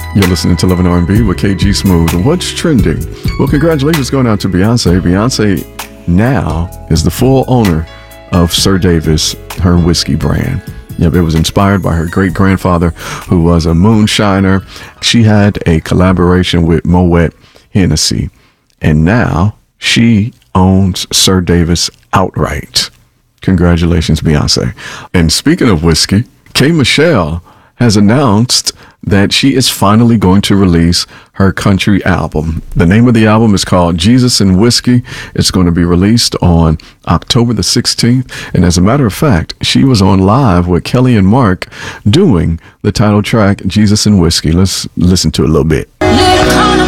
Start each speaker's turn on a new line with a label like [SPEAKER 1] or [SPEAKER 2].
[SPEAKER 1] You're listening to Love and R&B with KG Smooth. What's trending? Well, congratulations going out to Beyonce. Beyonce now is the full owner of Sir Davis, her whiskey brand. Yep, it was inspired by her great-grandfather, who was a moonshiner. She had a collaboration with Moet Hennessy, and now she owns Sir Davis outright. Congratulations, Beyonce. And speaking of whiskey, K. Michelle has announced that she is finally going to release her country album. The name of the album is called Jesus and Whiskey. It's going to be released on October the 16th. And as a matter of fact, she was on live with Kelly and Mark doing the title track, Jesus and Whiskey. Let's listen to it a little bit.